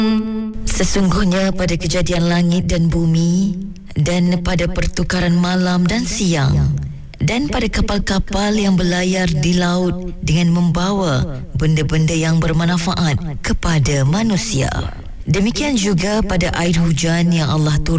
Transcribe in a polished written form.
Sesungguhnya pada kejadian langit dan bumi, dan pada pertukaran malam dan siang, dan pada kapal-kapal yang berlayar di laut dengan membawa benda-benda yang bermanfaat kepada manusia. Demikian juga pada air hujan yang Allah turunkan